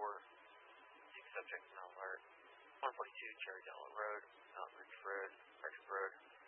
Subject Mount Alert. 142 Cherry Dell Road, Mountain Ridge Road, Frederick Road.